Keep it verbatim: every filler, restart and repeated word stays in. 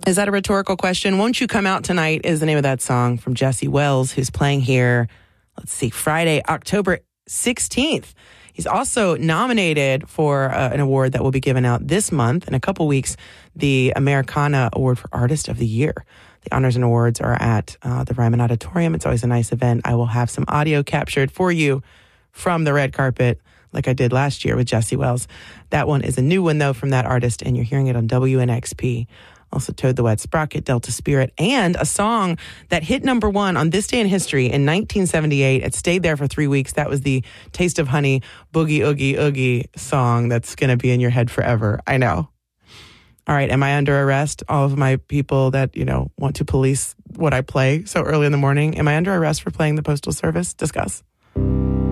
Is that a rhetorical question? Won't You Come Out Tonight is the name of that song from Jesse Wells, who's playing here, let's see, Friday, October sixteenth. He's also nominated for uh, an award that will be given out this month in a couple weeks, the Americana Award for Artist of the Year. The honors and awards are at uh, the Ryman Auditorium. It's always a nice event. I will have some audio captured for you from the red carpet like I did last year with Jesse Wells. That one is a new one, though, from that artist, and you're hearing it on W N X P. Also Toad the Wet Sprocket, Delta Spirit, and a song that hit number one on this day in history in nineteen seventy-eight. It stayed there for three weeks. That was the Taste of Honey Boogie Oogie Oogie song that's going to be in your head forever. I know. All right, am I under arrest? All of my people that, you know, want to police what I play so early in the morning. Am I under arrest for playing the Postal Service? Discuss.